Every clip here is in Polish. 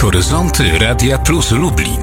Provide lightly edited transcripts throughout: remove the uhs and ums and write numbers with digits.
Horyzonty Radia Plus Lublin.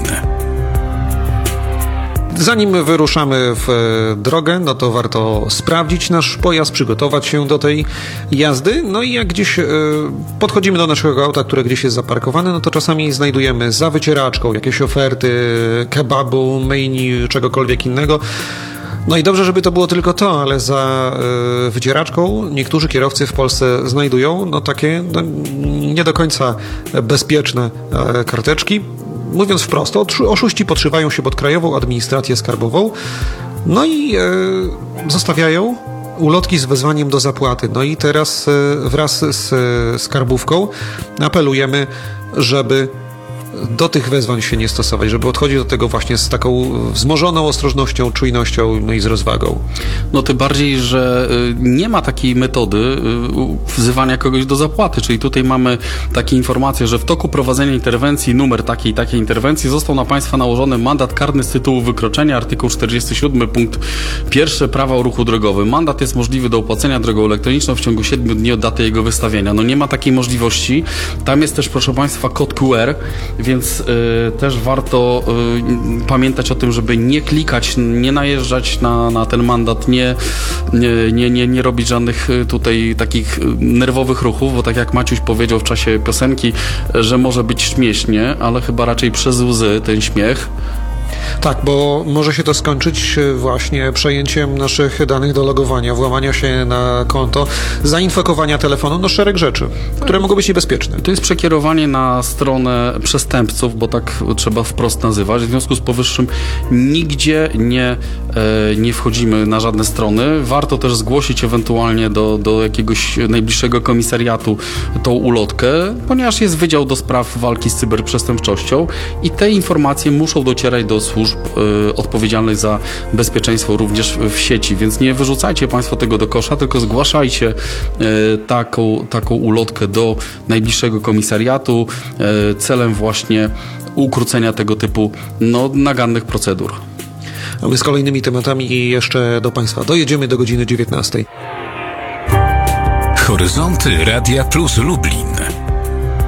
Zanim wyruszamy w drogę, no to warto sprawdzić nasz pojazd, przygotować się do tej jazdy. No i jak gdzieś podchodzimy do naszego auta, które gdzieś jest zaparkowane, no to czasami znajdujemy za wycieraczką jakieś oferty kebabu, menu, czegokolwiek innego. No i dobrze, żeby to było tylko to, ale za wycieraczką niektórzy kierowcy w Polsce znajdują takie nie do końca bezpieczne karteczki. Mówiąc wprost, oszuści podszywają się pod Krajową Administrację Skarbową, no i zostawiają ulotki z wezwaniem do zapłaty. No i teraz wraz z skarbówką apelujemy, żeby do tych wezwań się nie stosować, żeby odchodzić do tego właśnie z taką wzmożoną ostrożnością, czujnością, no i z rozwagą. No tym bardziej, że nie ma takiej metody wzywania kogoś do zapłaty, czyli tutaj mamy takie informacje, że w toku prowadzenia interwencji numer takiej i takiej interwencji został na Państwa nałożony mandat karny z tytułu wykroczenia, artykuł 47 punkt 1 Prawa o ruchu drogowym. Mandat jest możliwy do opłacenia drogą elektroniczną w ciągu 7 dni od daty jego wystawienia. No nie ma takiej możliwości. Tam jest też, proszę Państwa, kod QR, więc też warto pamiętać o tym, żeby nie klikać, nie najeżdżać na ten mandat, nie robić żadnych tutaj takich nerwowych ruchów, bo tak jak Maciuś powiedział w czasie piosenki, że może być śmiesznie, ale chyba raczej przez łzy ten śmiech. Tak, bo może się to skończyć właśnie przejęciem naszych danych do logowania, włamania się na konto, zainfekowania telefonu, no szereg rzeczy, które mogą być niebezpieczne. To jest przekierowanie na stronę przestępców, bo tak trzeba wprost nazywać. W związku z powyższym nigdzie nie wchodzimy na żadne strony. Warto też zgłosić ewentualnie do jakiegoś najbliższego komisariatu tą ulotkę, ponieważ jest Wydział do Spraw Walki z Cyberprzestępczością i te informacje muszą docierać do służb odpowiedzialnych za bezpieczeństwo również w sieci, więc nie wyrzucajcie Państwo tego do kosza, tylko zgłaszajcie taką ulotkę do najbliższego komisariatu celem właśnie ukrócenia tego typu nagannych procedur. A my z kolejnymi tematami jeszcze do Państwa dojedziemy do godziny 19. Horyzonty Radia Plus Lublin.